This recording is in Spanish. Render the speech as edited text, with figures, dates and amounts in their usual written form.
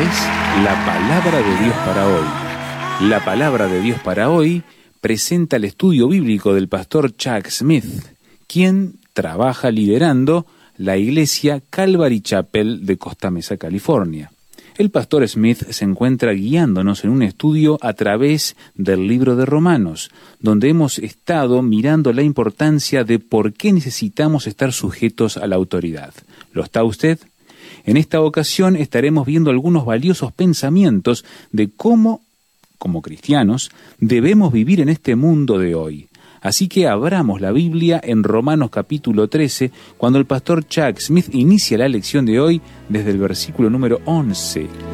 es la palabra de Dios para hoy. La palabra de Dios para hoy presenta el estudio bíblico del pastor Chuck Smith, quien trabaja liderando la iglesia Calvary Chapel de Costa Mesa, California. El pastor Smith se encuentra guiándonos en un estudio a través del libro de Romanos, donde hemos estado mirando la importancia de por qué necesitamos estar sujetos a la autoridad. ¿Lo está usted? En esta ocasión estaremos viendo algunos valiosos pensamientos de cómo, como cristianos, debemos vivir en este mundo de hoy. Así que abramos la Biblia en Romanos capítulo 13, cuando el pastor Chuck Smith inicia la lección de hoy desde el versículo número 11.